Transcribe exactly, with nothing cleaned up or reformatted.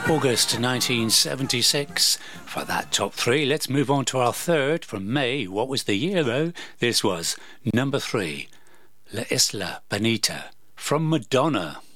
August nineteen seventy-six. For that top three, let's move on to our third from May. What was the year, though? This was number three, La Isla Bonita from Madonna.